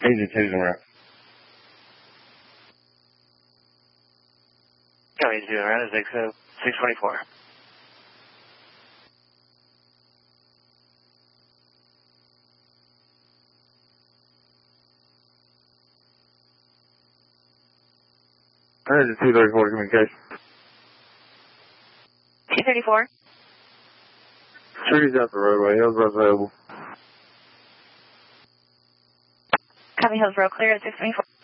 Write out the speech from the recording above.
Agent 2's en route. Agent 2 en route is 624. Agent 234 communication. 234. Trees out the roadway. Hillsborough available. Copy, Hillsborough clear at 624.